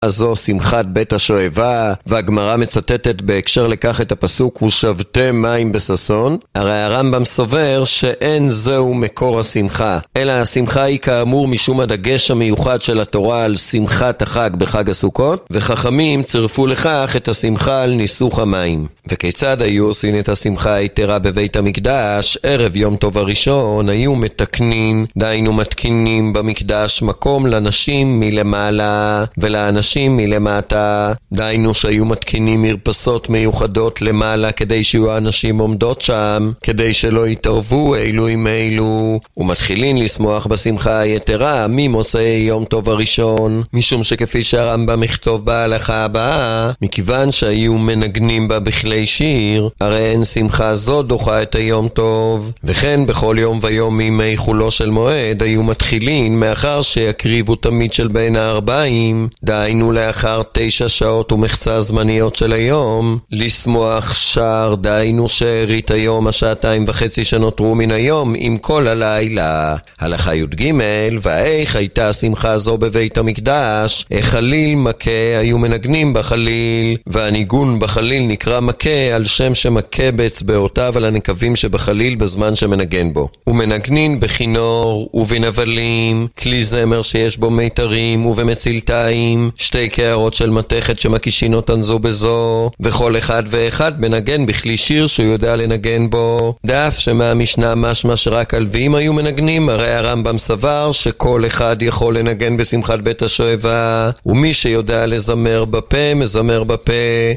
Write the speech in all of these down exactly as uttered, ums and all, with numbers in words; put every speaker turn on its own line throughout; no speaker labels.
זו שמחת בית השואבה, והגמרא מצטטת בהקשר לכך את הפסוק ושבתם מים בששון. הרי הרמב"ם סובר שאין זהו מקור השמחה, אלא השמחה היא כאמור משום הדגש המיוחד של התורה על שמחת החג בחג הסוכות, וחכמים צירפו לכך את השמחה על ניסוך המים. וכיצד היו עושים את השמחה היתרה בבית המקדש? ערב יום טוב הראשון היו מתקנים, דיינו מתקינים במקדש מקום לנשים מלמעלה ולאנשים מלמטה, דיינו שהיו מתקינים מרפסות מיוחדות למעלה כדי שיהיו האנשים עומדות שם, כדי שלא יתערבו אילו עם אילו, ומתחילים לשמוח בשמחה היתרה ממוצאי יום טוב הראשון, משום שכפי שהרמב"ם יכתוב בהלכה הבאה, מכיוון שהיו מנגנים בה בכלי שיר, הרי אין שמחה זו דוחה את היום טוב. וכן בכל יום ויום מימי חולו של מועד היו מתחילים, מאחר שיקריבו תמיד של בין הארבעים, דהיינו לאחר תשע שעות ומחצה זמניות של היום, לשמוח שר, דהיינו שארית היום השעתיים וחצי שנותרו מן היום עם כל הלילה. הלכה י"ג, ואיך הייתה שמחה זו בבית המקדש? חליל מכה, היו מנגנים בחליל, והניגון בחליל נקרא מכה על שם שמכה באצבעותיו על הנקבים שבחליל בזמן שמנגן בו. ומנגנין בכינור ובנבלים, כלי זמר שיש בו מיתרים ובמצלתיים, שתי קערות של מתכת שמקישין אותן זו בזו, וכל אחד ואחד מנגן בכלי שיר שהוא יודע לנגן בו. דף שמהמשנה משמע שרק הלוויים היו מנגנים, הרי הרמב"ם סבר שכל אחד יכול לנגן בשמחת בית השואבה, ומי שיודע לזמר בפה מזמר בפה,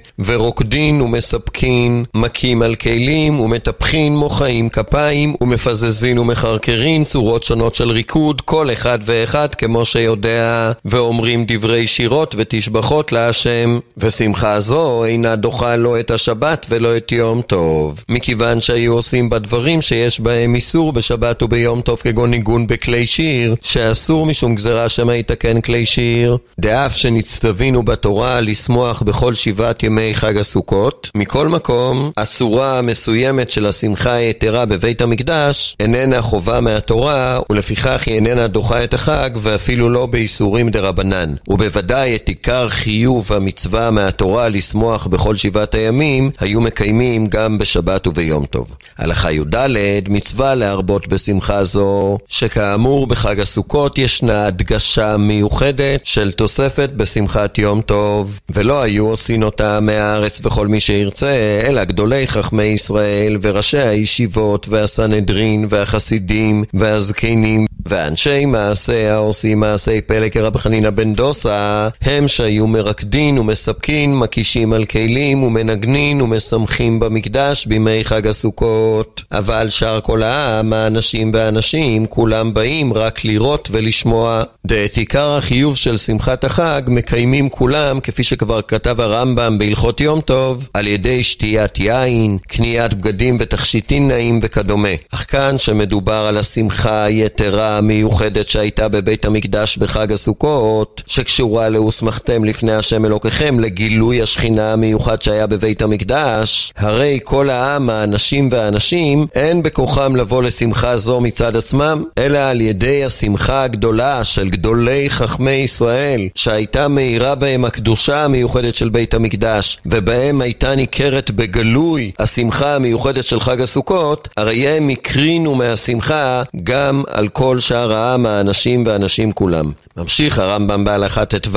ורוקדין ומספקין, מקים על כלים ומטפחין, מוחאים כפיים ומפזזין ומחרקרין, צורות שונות של ריקוד, כל אחד ואחד כמו שיודע, ואומרים דברי שירות ותשבחות להשם. ושמחה זו אינה דוחה לא את השבת ולא את יום טוב, מכיוון שהיו עושים בדברים שיש בהם איסור בשבת וביום טוב, כגון ניגון בכלי שיר, שאסור משום גזרה שמא יתקן כלי שיר. דאף שנצטווינו בתורה לשמוח בכל שבעת ימי חג הסוכות. מכל מקום, הצורה המסוימת של השמחה היתרה בבית המקדש איננה חובה מהתורה, ולפיכך היא איננה דוחה את החג, ואפילו לא באיסורים דרבנן. ובוודאי את עיקר חיוב המצווה מהתורה לשמוח בכל שבעת הימים היו מקיימים גם בשבת וביום טוב. הלכה י"ד, מצווה להרבות בשמחה זו, שכאמור בחג הסוכות ישנה הדגשה מיוחדת של תוספת בשמחת יום טוב, ולא היו עושים אותה מהארץ וכל מי שירצה, אלא גדולי חכמי ישראל וראשי הישיבות והסנהדרין והחסידים והזקנים ואנשי מעשה העושים מעשי פלא כרבי חנינא בן דוסא, הם שהיו מרקדין ומספקין, מקישים על כלים ומנגנין ומשמחים במקדש בימי חג הסוכות. אבל שאר כל העם, האנשים והאנשים, כולם באים רק לראות ולשמוע. דעת עיקר החיוב של שמחת החג מקיימים כולם, כפי שכבר כתב הרמב"ם בהלכות יום טוב, על ידי שתיית יין, קניית בגדים ותכשיטין נעים וכדומה. אך כאן שמדובר על השמחה היתרה המיוחדת שהייתה בבית המקדש בחג הסוכות, שקשורה להוסמכתם לפני השם אלוקיכם, לגילוי השכינה המיוחד שהיה בבית המקדש, הרי כל העם, האנשים והאנשים, אין בכוחם לבוא לשמחה זו מצד עצמם, אלא על ידי השמחה הגדולה של גדולי חכמי ישראל, שהייתה מאירה בהם הקדושה המיוחדת של בית המקדש, ובהם הייתה ניכרת בגלוי השמחה המיוחדת של חג הסוכות, הרי הם הקרינו מהשמחה גם על כל שאר העם, האנשים והאנשים כולם. ממשיך הרמב"ם בהלכה ט"ו,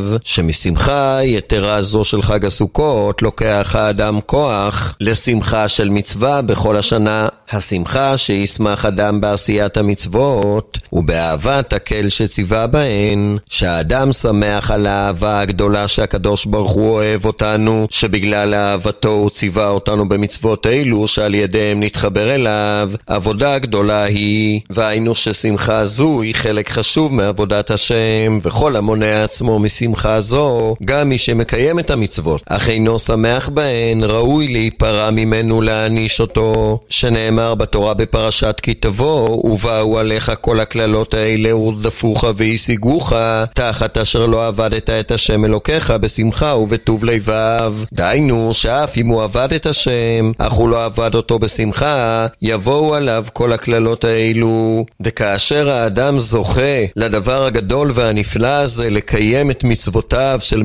שמשמחה יתרה זו של חג הסוכות לוקח האדם כוח לשמחה של מצווה בכל השנה. השמחה שישמח אדם בעשיית המצוות ובאהבת הקל שציווה בהן, שהאדם שמח על האהבה הגדולה שהקדוש ברוך הוא אוהב אותנו, שבגלל אהבתו הוא ציווה אותנו במצוות אלו שעל ידיהם נתחבר אליו. עבודה גדולה היא, והיינו ששמחה זו היא חלק חשוב מעבודת השם, וכל המונע עצמו משמחה זו, גם מי שמקיים את המצוות אך אינו שמח בהן, ראוי להיפרע ממנו, להעניש אותו, שנאמר שנאמר בתורה בפרשת כי תבוא, ובאו עליך כל הכללות האלה ורדפוך והשיגוך תחת אשר לא עבדת את השם אלוקיך בשמחה ובטוב לבב. דיינו שאף אם הוא עבד את השם אך הוא לא עבד אותו בשמחה, יבואו עליו כל הכללות האלו. וכאשר האדם זוכה לדבר הגדול והנפלא הזה לקיים את מצוותיו של